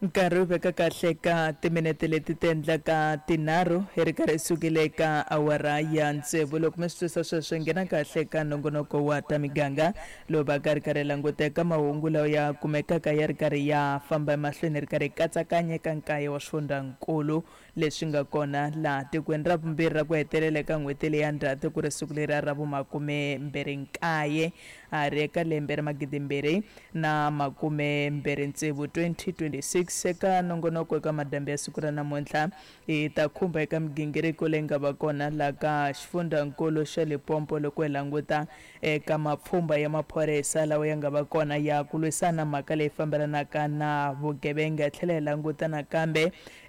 nkarhi wu veka kahle ka timinete leti ti endlaka tinharhu hi ri karhi sukile ka awara ya ntsevu loko mi swi twisisa sweswo nghena kahle ka nongonoko wa ta miganga lowu va ka ri karhi languteka mahungu lawa ya kumekaka ya ri karhi ya famba emahlweni ri karhi katsakanye ka nkaye wa swifundzankulu leswi nga kona laha tikweni ra vumbirhi ra ku hetelela ka n'hweti leyi ya ndzhati ku ri siku leri ra vu29 a ri eka lembe ra 2026 2026 eka nongonoko eka madyambu ya siku ra namuntlha hi ta khumba eka migingiriko leyi nga va kona laha ka xifundzankulu xa Limpopo loko hi languta eka mapfhumba ya maphorisa lawa ya nga va kona ya ku lwisana mhaka leyi fambelanaka na vugevenga hi tlhela hi languta nakambe